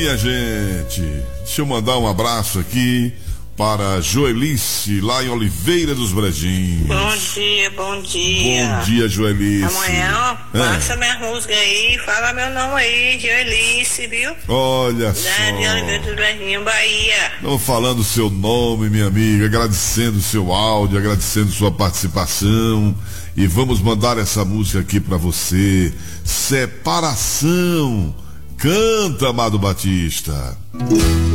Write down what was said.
minha gente. Deixa eu mandar um abraço aqui para Joelice, lá em Oliveira dos Brejinhos. Bom dia, bom dia. Bom dia, Joelice. Amanhã, passa minha música aí, fala meu nome aí, Joelice, viu? Olha só. De Oliveira dos Brejinhos, Bahia. Estou falando o seu nome, minha amiga, agradecendo o seu áudio, agradecendo sua participação. E vamos mandar essa música aqui para você. Separação. Canta, Amado Batista.